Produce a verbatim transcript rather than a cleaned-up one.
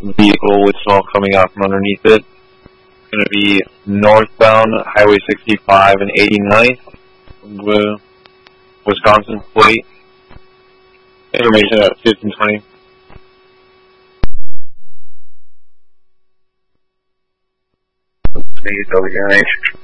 vehicle with smoke coming out from underneath it. It's going to be northbound Highway sixty-five and eighty-ninth, Wisconsin plate. Information at fifteen twenty. W N H.